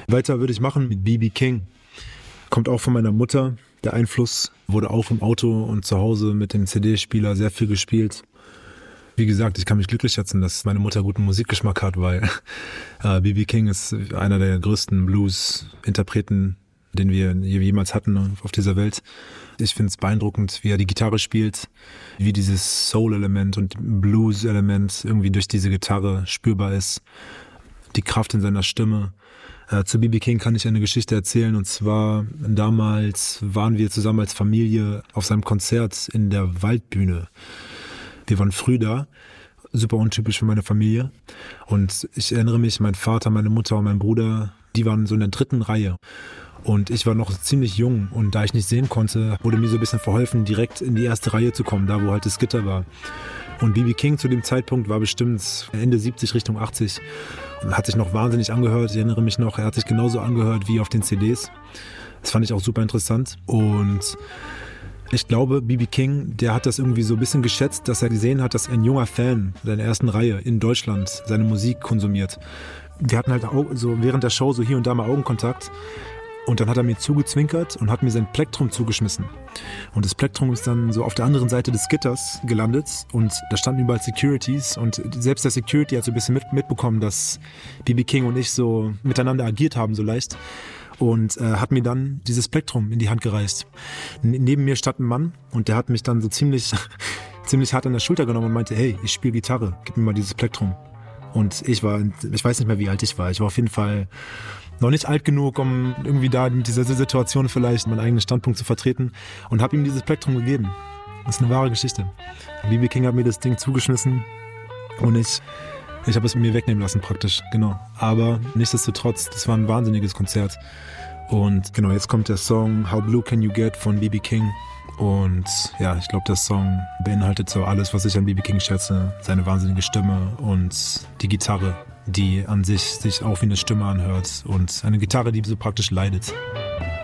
Weiter würde ich machen mit B.B. King. Kommt auch von meiner Mutter. Der Einfluss wurde auch im Auto und zu Hause mit dem CD-Spieler sehr viel gespielt. Wie gesagt, ich kann mich glücklich schätzen, dass meine Mutter guten Musikgeschmack hat, weil B.B. King ist einer der größten Blues-Interpreten, den wir jemals hatten auf dieser Welt. Ich finde es beeindruckend, wie er die Gitarre spielt, wie dieses Soul-Element und Blues-Element irgendwie durch diese Gitarre spürbar ist. Die Kraft in seiner Stimme. Zu B.B. King kann ich eine Geschichte erzählen, und zwar damals waren wir zusammen als Familie auf seinem Konzert in der Waldbühne. Wir waren früh da, super untypisch für meine Familie, und ich erinnere mich, mein Vater, meine Mutter und mein Bruder, die waren so in der 3. Reihe und ich war noch ziemlich jung, und da ich nicht sehen konnte, wurde mir so ein bisschen verholfen, direkt in die 1. Reihe zu kommen, da wo halt das Gitter war. Und B.B. King zu dem Zeitpunkt war bestimmt Ende 70 Richtung 80 und hat sich noch wahnsinnig angehört. Ich erinnere mich noch, er hat sich genauso angehört wie auf den CDs. Das fand ich auch super interessant. Und ich glaube, B.B. King, der hat das irgendwie so ein bisschen geschätzt, dass er gesehen hat, dass ein junger Fan der 1. Reihe in Deutschland seine Musik konsumiert. Wir hatten halt auch so während der Show so hier und da mal Augenkontakt. Und dann hat er mir zugezwinkert und hat mir sein Plektrum zugeschmissen. Und das Plektrum ist dann so auf der anderen Seite des Gitters gelandet und da standen überall Securities, und selbst der Security hat so ein bisschen mitbekommen, dass B.B. King und ich so miteinander agiert haben, so leicht, und hat mir dann dieses Plektrum in die Hand gereicht. Neben mir stand ein Mann und der hat mich dann so ziemlich hart an der Schulter genommen und meinte, hey, ich spiele Gitarre, gib mir mal dieses Plektrum. Und ich weiß nicht mehr, wie alt ich war. Ich war auf jeden Fall noch nicht alt genug, um irgendwie da in dieser Situation vielleicht meinen eigenen Standpunkt zu vertreten, und habe ihm dieses Plektrum gegeben. Das ist eine wahre Geschichte. B.B. King hat mir das Ding zugeschmissen und ich habe es mir wegnehmen lassen praktisch, genau. Aber nichtsdestotrotz, das war ein wahnsinniges Konzert. Und genau, jetzt kommt der Song How Blue Can You Get von B.B. King. Und ja, ich glaube, der Song beinhaltet so alles, was ich an B.B. King schätze. Seine wahnsinnige Stimme und die Gitarre, die an sich auch wie eine Stimme anhört, und eine Gitarre, die so praktisch leidet.